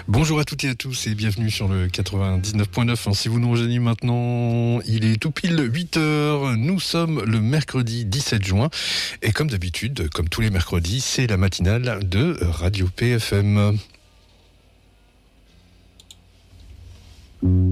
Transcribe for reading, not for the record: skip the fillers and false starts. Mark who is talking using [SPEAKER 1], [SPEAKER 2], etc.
[SPEAKER 1] Bonjour à toutes et à tous et bienvenue sur le 99.9. Si vous nous rejoignez maintenant, il est tout pile 8h. Nous sommes le mercredi 17 juin et comme d'habitude, comme tous les mercredis, c'est la matinale de Radio PFM.